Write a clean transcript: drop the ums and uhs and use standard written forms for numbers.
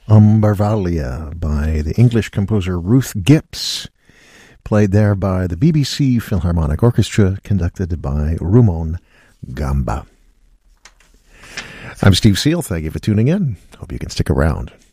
Umbervalia by the English composer Ruth Gips, played there by the BBC Philharmonic Orchestra, conducted by Rumon Gamba. I'm Steve Seal. Thank you for tuning in. Hope you can stick around.